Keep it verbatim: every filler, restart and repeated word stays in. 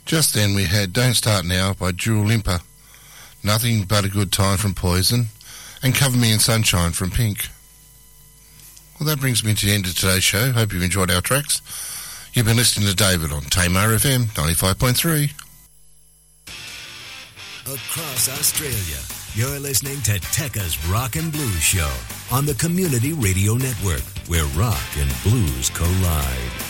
Just then we had Don't Start Now by Dua Lipa, Nothing But a Good Time from Poison, and Cover Me in Sunshine from Pink. Well, that brings me to the end of today's show. Hope you've enjoyed our tracks. You've been listening to David on Tamar F M ninety-five point three. Across Australia, you're listening to Tekka's Rock and Blues Show on the Community Radio Network, where rock and blues collide.